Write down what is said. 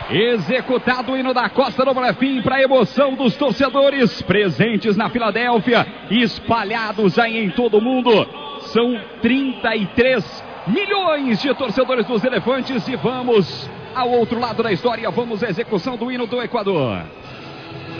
Executado o hino da Costa do Marfim para a emoção dos torcedores presentes na Filadélfia, espalhados aí em todo o mundo. São 33 milhões de torcedores dos Elefantes e vamos ao outro lado da história, vamos à execução do hino do Equador.